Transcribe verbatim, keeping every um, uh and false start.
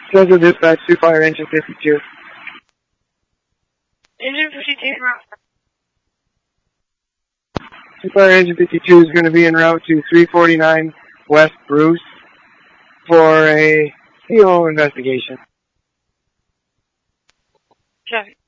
Central dispatch to fire engine fifty-two. Engine fifty-two. To fire engine fifty-two is going to be en route to three forty-nine West Bruce for a C O investigation. Traffic.